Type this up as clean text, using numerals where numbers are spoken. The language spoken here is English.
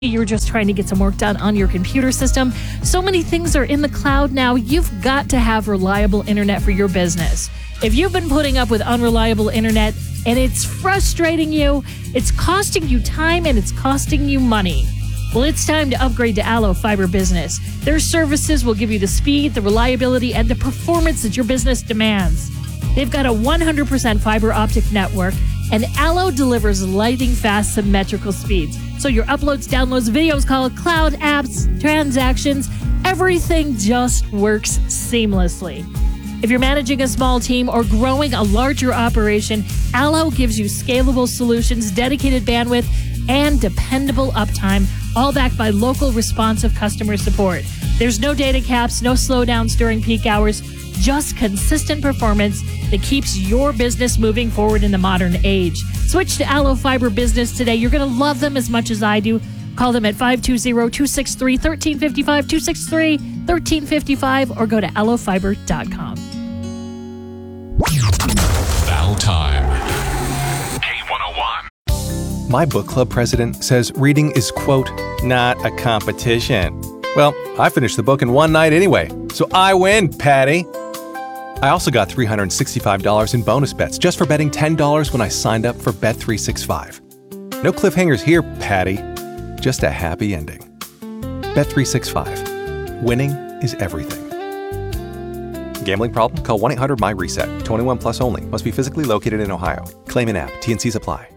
You're just trying to get some work done on your computer system. So many things are in the cloud now. You've got to have reliable internet for your business. If you've been putting up with unreliable internet and it's frustrating you, it's costing you time and it's costing you money, well, it's time to upgrade to Allo Fiber Business. Their services will give you the speed, the reliability, and the performance that your business demands. They've got a 100% fiber optic network, and Allo delivers lightning-fast symmetrical speeds. So your uploads, downloads, videos, calls, cloud apps, transactions, everything just works seamlessly. If you're managing a small team or growing a larger operation, Allo gives you scalable solutions, dedicated bandwidth, and dependable uptime, all backed by local responsive customer support. There's no data caps, no slowdowns during peak hours, just consistent performance that keeps your business moving forward in the modern age. Switch to Allo Fiber Business today. You're going to love them as much as I do. Call them at 520-263-1355, 263-1355, or go to allofiber.com. Now time. K101. My book club president says reading is, quote, not a competition. Well, I finished the book in one night anyway, so I win, Patty. I also got $365 in bonus bets just for betting $10 when I signed up for Bet365. No cliffhangers here, Patty. Just a happy ending. Bet365. Winning is everything. Gambling problem? Call 1-800-MY-RESET. 21 plus only. Must be physically located in Ohio. Claim in app. T&Cs apply.